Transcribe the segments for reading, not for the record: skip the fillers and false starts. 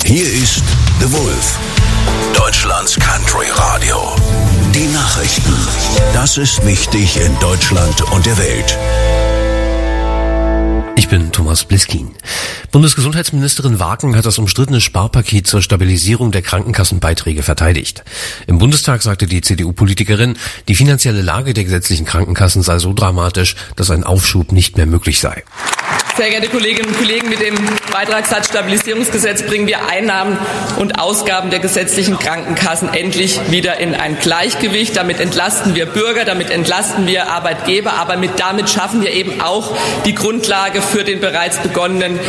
Hier ist The Wolf, Deutschlands Country Radio. Die Nachrichten. Das ist wichtig in Deutschland und der Welt. Ich bin Thomas Bliskin. Bundesgesundheitsministerin Waken hat das umstrittene Sparpaket zur Stabilisierung der Krankenkassenbeiträge verteidigt. Im Bundestag sagte die CDU-Politikerin, die finanzielle Lage der gesetzlichen Krankenkassen sei so dramatisch, dass ein Aufschub nicht mehr möglich sei. Sehr geehrte Kolleginnen und Kollegen, mit dem Beitragssatzstabilisierungsgesetz bringen wir Einnahmen und Ausgaben der gesetzlichen Krankenkassen endlich wieder in ein Gleichgewicht. Damit entlasten wir Bürger, damit entlasten wir Arbeitgeber, aber damit schaffen wir eben auch die Grundlage für die bereits begonnenen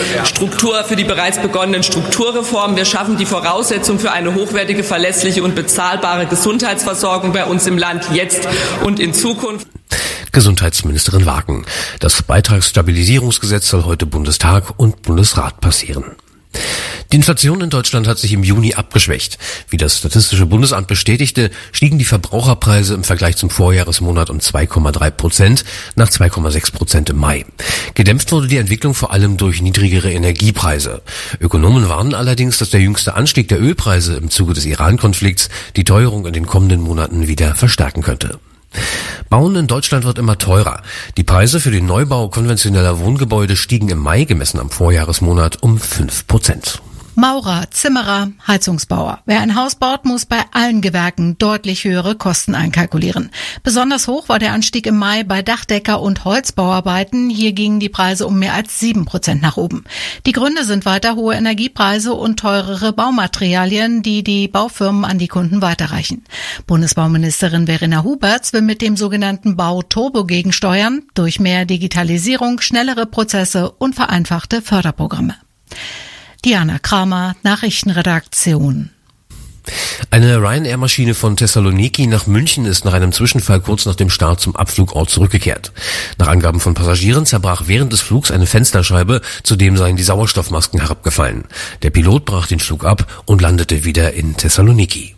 Strukturreformen. Wir schaffen die Voraussetzung für eine hochwertige, verlässliche und bezahlbare Gesundheitsversorgung bei uns im Land jetzt und in Zukunft. Gesundheitsministerin Waken. Das Beitragsstabilisierungsgesetz soll heute Bundestag und Bundesrat passieren. Die Inflation in Deutschland hat sich im Juni abgeschwächt. Wie das Statistische Bundesamt bestätigte, stiegen die Verbraucherpreise im Vergleich zum Vorjahresmonat um 2,3% nach 2,6% im Mai. Gedämpft wurde die Entwicklung vor allem durch niedrigere Energiepreise. Ökonomen warnen allerdings, dass der jüngste Anstieg der Ölpreise im Zuge des Iran-Konflikts die Teuerung in den kommenden Monaten wieder verstärken könnte. Bauen in Deutschland wird immer teurer. Die Preise für den Neubau konventioneller Wohngebäude stiegen im Mai, gemessen am Vorjahresmonat, um 5%. Maurer, Zimmerer, Heizungsbauer. Wer ein Haus baut, muss bei allen Gewerken deutlich höhere Kosten einkalkulieren. Besonders hoch war der Anstieg im Mai bei Dachdecker- und Holzbauarbeiten. Hier gingen die Preise um mehr als 7% nach oben. Die Gründe sind weiter hohe Energiepreise und teurere Baumaterialien, die die Baufirmen an die Kunden weiterreichen. Bundesbauministerin Verena Huberts will mit dem sogenannten Bauturbo gegensteuern, durch mehr Digitalisierung, schnellere Prozesse und vereinfachte Förderprogramme. Diana Kramer, Nachrichtenredaktion. Eine Ryanair-Maschine von Thessaloniki nach München ist nach einem Zwischenfall kurz nach dem Start zum Abflugort zurückgekehrt. Nach Angaben von Passagieren zerbrach während des Flugs eine Fensterscheibe, zudem seien die Sauerstoffmasken herabgefallen. Der Pilot brach den Flug ab und landete wieder in Thessaloniki.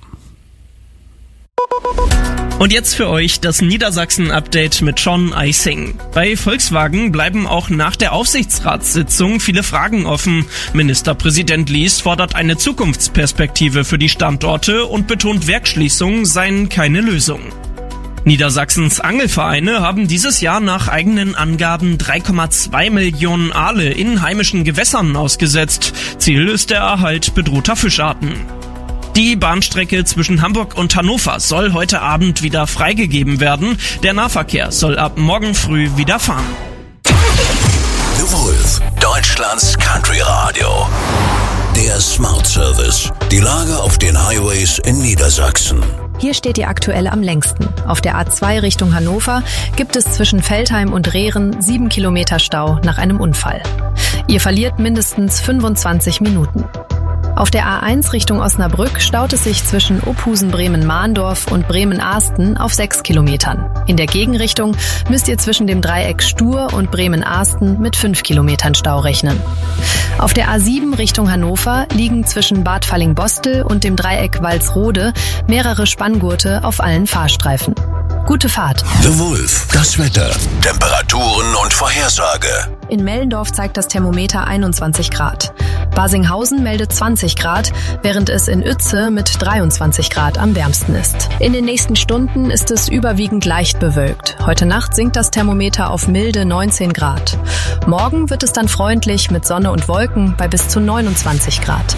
Und jetzt für euch das Niedersachsen-Update mit John Eising. Bei Volkswagen bleiben auch nach der Aufsichtsratssitzung viele Fragen offen. Ministerpräsident Lies fordert eine Zukunftsperspektive für die Standorte und betont, Werksschließungen seien keine Lösung. Niedersachsens Angelvereine haben dieses Jahr nach eigenen Angaben 3,2 Millionen Aale in heimischen Gewässern ausgesetzt. Ziel ist der Erhalt bedrohter Fischarten. Die Bahnstrecke zwischen Hamburg und Hannover soll heute Abend wieder freigegeben werden. Der Nahverkehr soll ab morgen früh wieder fahren. The Wolf, Deutschlands Country Radio. Der Smart Service. Die Lage auf den Highways in Niedersachsen. Hier steht ihr aktuell am längsten. Auf der A2 Richtung Hannover gibt es zwischen Veltheim und Rehren 7 Kilometer Stau nach einem Unfall. Ihr verliert mindestens 25 Minuten. Auf der A1 Richtung Osnabrück staut es sich zwischen Ophusen-Bremen-Mahndorf und Bremen-Ahsten auf 6 Kilometern. In der Gegenrichtung müsst ihr zwischen dem Dreieck Stur und Bremen-Ahsten mit 5 Kilometern Stau rechnen. Auf der A7 Richtung Hannover liegen zwischen Bad Falling-Bostel und dem Dreieck Walsrode mehrere Spanngurte auf allen Fahrstreifen. Gute Fahrt. The Wolf, das Wetter, Temperaturen und Vorhersage. In Mellendorf zeigt das Thermometer 21 Grad. Basinghausen meldet 20 Grad, während es in Uetze mit 23 Grad am wärmsten ist. In den nächsten Stunden ist es überwiegend leicht bewölkt. Heute Nacht sinkt das Thermometer auf milde 19 Grad. Morgen wird es dann freundlich mit Sonne und Wolken bei bis zu 29 Grad.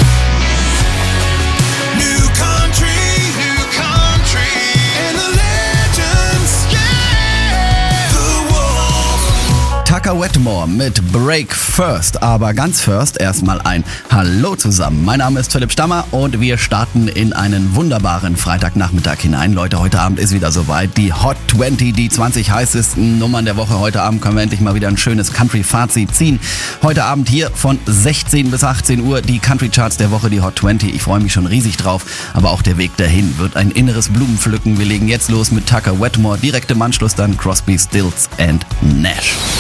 Tucker Wetmore mit Break First, aber ganz first erstmal ein Hallo zusammen. Mein Name ist Philipp Stammer und wir starten in einen wunderbaren Freitagnachmittag hinein. Leute, heute Abend ist wieder soweit. Die Hot 20, die 20 heißesten Nummern der Woche. Heute Abend können wir endlich mal wieder ein schönes Country-Fazit ziehen. Heute Abend hier von 16 bis 18 Uhr die Country-Charts der Woche, die Hot 20. Ich freue mich schon riesig drauf, aber auch der Weg dahin wird ein inneres Blumenpflücken. Wir legen jetzt los mit Tucker Wetmore. Direkt im Anschluss dann Crosby, Stills and Nash.